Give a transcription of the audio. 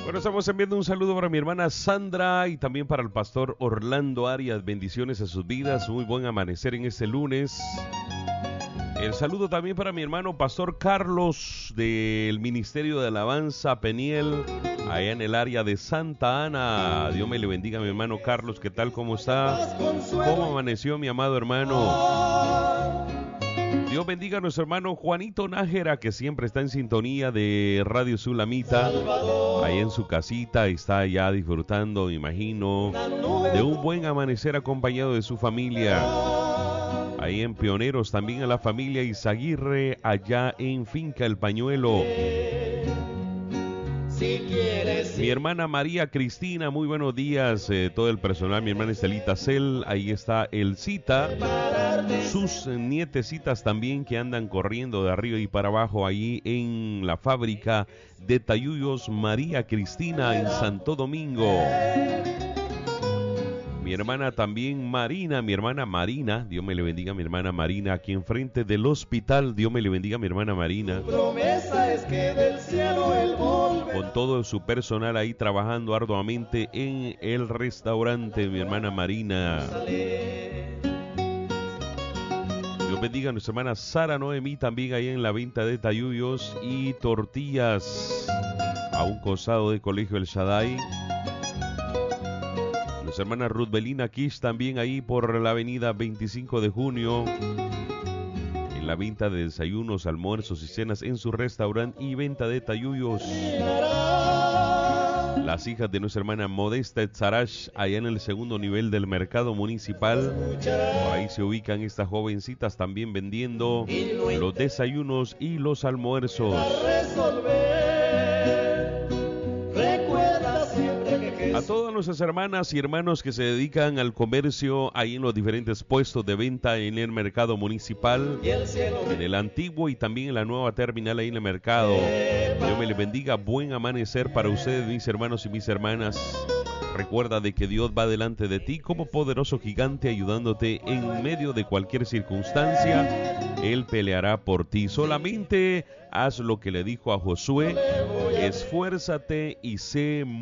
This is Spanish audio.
Bueno, estamos enviando un saludo para mi hermana Sandra y también para el pastor Orlando Arias. Bendiciones a sus vidas. Muy buen amanecer en este lunes. El saludo también para mi hermano Pastor Carlos del Ministerio de Alabanza Peniel, allá en el área de Santa Ana. Dios me le bendiga, mi hermano Carlos. ¿Qué tal? ¿Cómo está? ¿Cómo amaneció, mi amado hermano? Dios bendiga a nuestro hermano Juanito Nájera, que siempre está en sintonía de Radio Sulamita. Ahí en su casita está ya disfrutando, me imagino, de un buen amanecer acompañado de su familia. Ahí en Pioneros, también a la familia Izaguirre, allá en Finca El Pañuelo. Mi hermana María Cristina, muy buenos días, todo el personal, mi hermana Estelita Cel, ahí está Elcita, sus nietecitas también que andan corriendo de arriba y para abajo ahí en la fábrica de Tayuyos María Cristina en Santo Domingo. Mi hermana también Marina, mi hermana Marina, Dios me le bendiga, mi hermana Marina, aquí enfrente del hospital, Dios me le bendiga, mi hermana Marina. Promesa es que del cielo él volverá. Con todo su personal ahí trabajando arduamente en el restaurante, mi hermana Marina. Dios bendiga a nuestra hermana Sara Noemí, también ahí en la venta de tayuyos y tortillas a un costado del Colegio El Shaddai. Nuestra hermana Ruth Belina Kish también ahí por la avenida 25 de junio en la venta de desayunos, almuerzos y cenas en su restaurante y venta de tayuyos. Las hijas de nuestra hermana Modesta Etzarash allá en el segundo nivel del mercado municipal. Por ahí se ubican estas jovencitas también vendiendo los desayunos y los almuerzos. A todas nuestras hermanas y hermanos que se dedican al comercio ahí en los diferentes puestos de venta en el mercado municipal, en el antiguo y también en la nueva terminal ahí en el mercado. Dios me les bendiga, buen amanecer para ustedes, mis hermanos y mis hermanas. Recuerda de que Dios va delante de ti como poderoso gigante ayudándote en medio de cualquier circunstancia. Él peleará por ti. Solamente haz lo que le dijo a Josué: esfuérzate y sé